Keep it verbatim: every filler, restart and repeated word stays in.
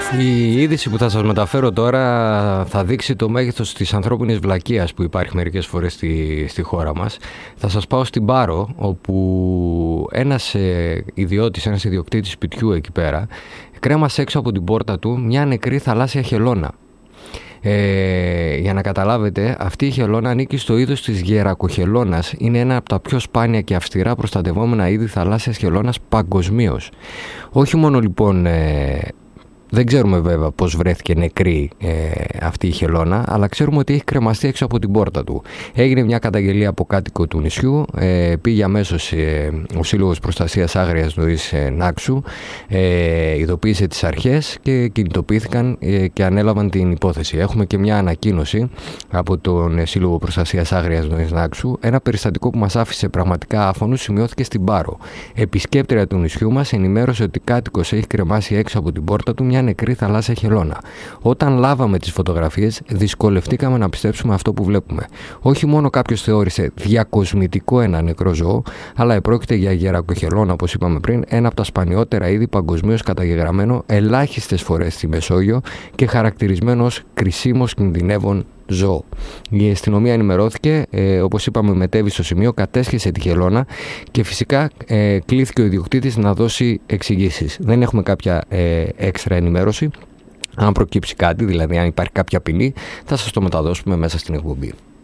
Η είδηση που θα σας μεταφέρω τώρα θα δείξει το μέγεθος της ανθρώπινης βλακείας που υπάρχει μερικές φορές στη, στη χώρα μας. Θα σας πάω στην Πάρο, όπου ένας ε, ιδιώτης, ένας ιδιοκτήτης σπιτιού εκεί πέρα, κρέμασε έξω από την πόρτα του μια νεκρή θαλάσσια χελώνα. Ε, για να καταλάβετε, αυτή η χελώνα ανήκει στο είδος της γερακοχελώνας. Είναι ένα από τα πιο σπάνια και αυστηρά προστατευόμενα είδη θαλάσσιας χελώνας παγκοσμίως. Όχι μόνο λοιπόν... Ε, Δεν ξέρουμε βέβαια πώς βρέθηκε νεκρή ε, αυτή η χελώνα, αλλά ξέρουμε ότι έχει κρεμαστεί έξω από την πόρτα του. Έγινε μια καταγγελία από κάτοικο του νησιού, ε, πήγε αμέσως ε, ο Σύλλογος Προστασίας Άγριας Ζωής ε, Νάξου, ε, ειδοποίησε τις αρχές και κινητοποιήθηκαν ε, και ανέλαβαν την υπόθεση. Έχουμε και μια ανακοίνωση από τον ε, Σύλλογο Προστασίας Άγριας Ζωής Νάξου. Ένα περιστατικό που μας άφησε πραγματικά άφωνους σημειώθηκε στην Πάρο. Επισκέπτρια του νησιού μας ενημέρωσε ότι κάτοικος έχει κρεμάσει έξω από την πόρτα του μια νεκρή θαλάσσια χελώνα. Όταν λάβαμε τις φωτογραφίες, δυσκολευτήκαμε να πιστέψουμε αυτό που βλέπουμε. Όχι μόνο κάποιος θεώρησε διακοσμητικό ένα νεκρό ζώο, αλλά επρόκειται για γερακοχελώνα, όπως είπαμε πριν, ένα από τα σπανιότερα είδη παγκοσμίως καταγεγραμμένο ελάχιστες φορές στη Μεσόγειο και χαρακτηρισμένο ως κρισίμως κινδυνεύων ζώο. Η αστυνομία ενημερώθηκε, ε, όπως είπαμε, μετέβη στο σημείο, κατέσχεσε τη χελώνα και φυσικά ε, κλήθηκε ο ιδιοκτήτης να δώσει εξηγήσεις. Δεν έχουμε κάποια ε, έξτρα ενημέρωση. Αν προκύψει κάτι, δηλαδή αν υπάρχει κάποια απειλή, θα σας το μεταδώσουμε μέσα στην εκπομπή.